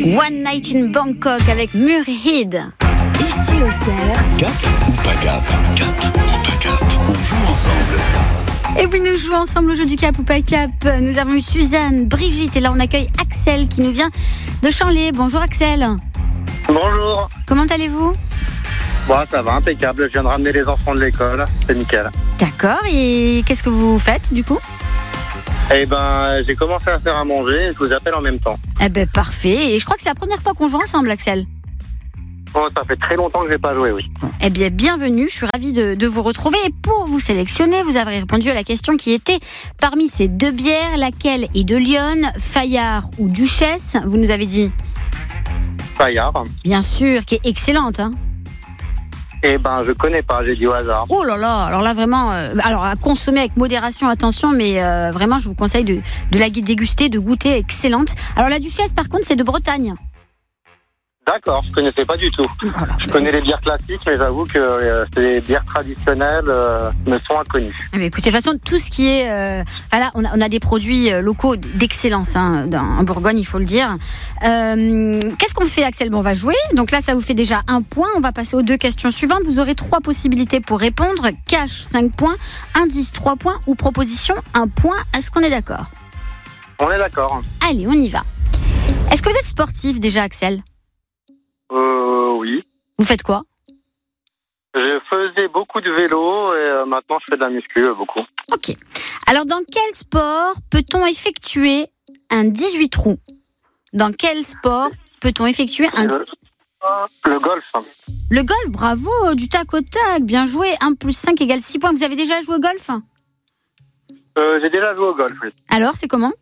One Night in Bangkok avec Murhid. Ici au Cerf. Cap ou pas cap? Cap ou pas cap? On joue ensemble. Et oui, nous jouons ensemble au jeu du Cap ou pas Cap. Nous avons eu Suzanne, Brigitte et là on accueille Axel qui nous vient de Chanlay. Bonjour Axel. Bonjour. Comment allez-vous? Bon, ça va, impeccable. Je viens de ramener les enfants de l'école. C'est nickel. D'accord, et qu'est-ce que vous faites du coup? Eh ben, j'ai commencé à faire à manger et je vous appelle en même temps. Eh ben parfait, et je crois que c'est la première fois qu'on joue ensemble Axel. Oh, ça fait très longtemps que j'ai pas joué, oui. Eh bien, bienvenue, je suis ravie de vous retrouver. Et pour vous sélectionner, vous avez répondu à la question qui était parmi ces deux bières, laquelle est de Lyon, Fayard ou Duchesse? Vous nous avez dit Fayard. bien sûr, qui est excellente. Hein. Eh ben, je connais pas, j'ai dit au hasard. Oh là là, alors là vraiment, alors à consommer avec modération, attention, mais vraiment je vous conseille de la déguster, de goûter, excellente. Alors la Duchesse par contre c'est de Bretagne. D'accord, je connaissais pas du tout. Voilà. Je connais les bières classiques, mais j'avoue que ces bières traditionnelles me sont inconnues. Mais écoutez, de toute façon, tout ce qui est... voilà, on a des produits locaux d'excellence hein, en Bourgogne, il faut le dire. Qu'est-ce qu'on fait, Axel? Bon, on va jouer. Donc là, ça vous fait déjà 1 point. On va passer aux 2 questions suivantes. Vous aurez 3 possibilités pour répondre. Cash, 5 points. Indice, 3 points. Ou proposition, 1 point. Est-ce qu'on est d'accord? On est d'accord. Allez, on y va. Est-ce que vous êtes sportif déjà, Axel? Oui. Vous faites quoi? Je faisais beaucoup de vélo et maintenant je fais de la muscu, beaucoup. Ok. Alors, dans quel sport peut-on effectuer un 18 trous? Dans quel sport peut-on effectuer un... Le golf. Le golf, bravo, du tac au tac, bien joué. 1 + 5 = 6 points. Vous avez déjà joué au golf? J'ai déjà joué au golf, oui. Alors, c'est comment?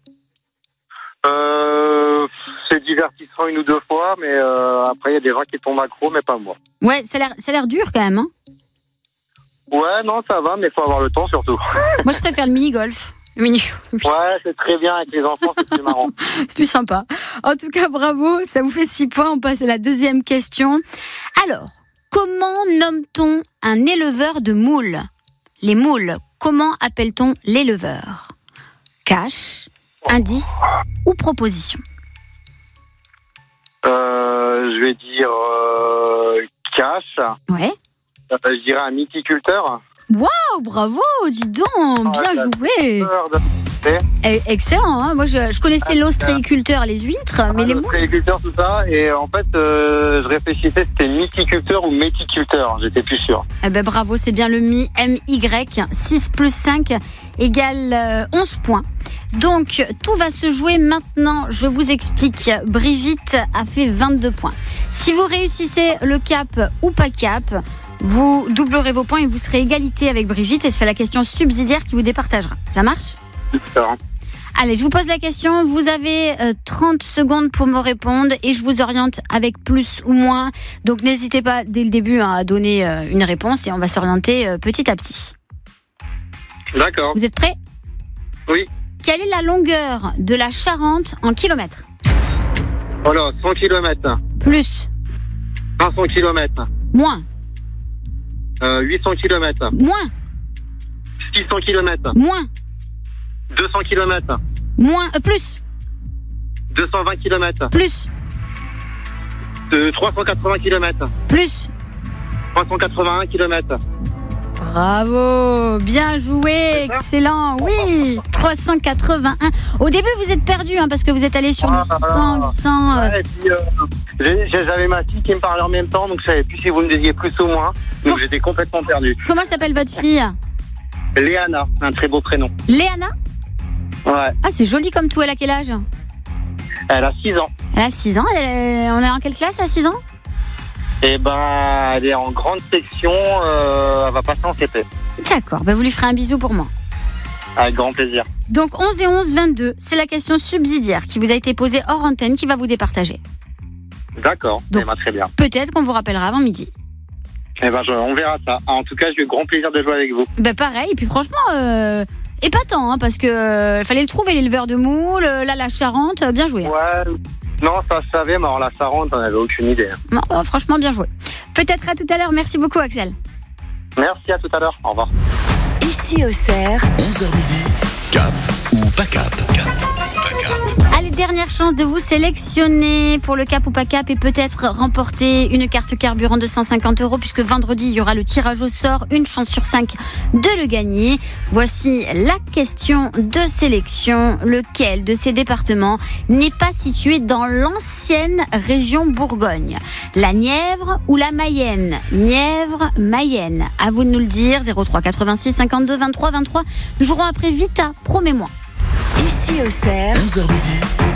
C'est divertissant 1 ou 2 fois, mais après il y a des gens qui tombent accro, mais pas moi. Ouais, ça a l'air dur quand même. Hein. Ouais, non, ça va, mais faut avoir le temps surtout. Moi, je préfère le mini-golf. Ouais, c'est très bien avec les enfants, c'est plus marrant. C'est plus sympa. En tout cas, bravo, ça vous fait 6 points. On passe à la 2e question. Alors, comment nomme-t-on un éleveur de moules? Les moules, comment appelle-t-on l'éleveur? Cash, indice ou proposition? Je vais dire cash. Ouais. Je dirais un mythiculteur. Waouh, bravo, dis donc, bien joué. Excellent, hein. Moi je connaissais l'ostréiculteur, les huîtres, mais les moules. L'ostréiculteur, tout ça, et en fait, je réfléchissais, c'était mythiculteur ou méticulteur, j'étais plus sûr. Eh ben bravo, c'est bien le MY. 6 + 5 = 11 points. Donc, tout va se jouer maintenant. Je vous explique. Brigitte a fait 22 points. Si vous réussissez le cap ou pas cap, vous doublerez vos points et vous serez égalité avec Brigitte. Et c'est la question subsidiaire qui vous départagera. Ça marche? Super. Allez, je vous pose la question. Vous avez 30 secondes pour me répondre et je vous oriente avec plus ou moins. Donc, n'hésitez pas dès le début à donner une réponse et on va s'orienter petit à petit. D'accord. Vous êtes prêts? Oui. Quelle est la longueur de la Charente en kilomètres? Voilà, 100 km. Plus. 500 km. Moins. 800 km. Moins. 600 km. Moins. 200 km. Moins. Plus. 220 km. Plus. 380 km. Plus. 381 km. Bravo, bien joué, excellent, oui, 381. Au début, vous êtes perdu hein, parce que vous êtes allé sur du 600, 800. Ouais, et puis, j'avais ma fille qui me parlait en même temps, donc je savais plus si vous me disiez plus ou moins. Donc j'étais complètement perdu. Comment s'appelle votre fille? Léana, un très beau prénom. Léana? Ouais. Ah, c'est joli comme tout, elle a quel âge? Elle a 6 ans. Elle a 6 ans, on est en quelle classe à 6 ans? Eh ben, elle est en grande section, elle va passer en CP. D'accord, vous lui ferez un bisou pour moi. Avec grand plaisir. Donc 11 et 11, 22, c'est la question subsidiaire qui vous a été posée hors antenne qui va vous départager. D'accord, donc, très bien. Peut-être qu'on vous rappellera avant midi. Eh ben, on verra ça. En tout cas, j'ai eu grand plaisir de jouer avec vous. Pareil, et puis franchement, épatant, hein, parce que fallait le trouver, l'éleveur de moules, là, la Charente, bien joué. Hein. Ouais, non, ça je savais, mais alors la Charente, on n'avait aucune idée. Non, franchement, bien joué. Peut-être à tout à l'heure, merci beaucoup Axel. Merci, à tout à l'heure, au revoir. Ici au Cerf. 11h midi, cap ou pas cap? Cap ou pas cap? Allez, dernière chance de vous sélectionner pour le cap ou pas cap et peut-être remporter une carte carburant de 150 € puisque vendredi il y aura le tirage au sort, une chance sur 5 de le gagner. Voici la question de sélection. Lequel de ces départements n'est pas situé dans l'ancienne région Bourgogne? La Nièvre ou la Mayenne? Nièvre, Mayenne. À vous de nous le dire. 03 86 52 23 23. Nous jouerons après Vita, promets-moi. Ici Auxerre. 11h midi.